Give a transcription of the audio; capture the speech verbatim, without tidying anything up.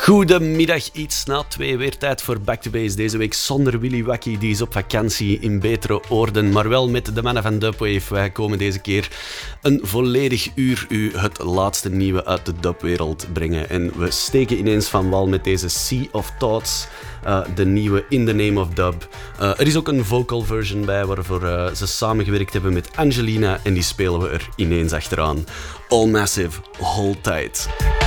Goedemiddag, iets na twee, weer tijd voor Back to Base. Deze week zonder Willy Wacky, die is op vakantie in betere oorden, maar wel met de mannen van Dubwave. Wij komen deze keer een volledig uur u het laatste nieuwe uit de dubwereld brengen. En we steken ineens van wal met deze Sea of Thoughts, uh, de nieuwe In the Name of Dub. Uh, er is ook een vocal version bij, waarvoor uh, ze samengewerkt hebben met Angelina, en die spelen we er ineens achteraan. All Massive, hold tight.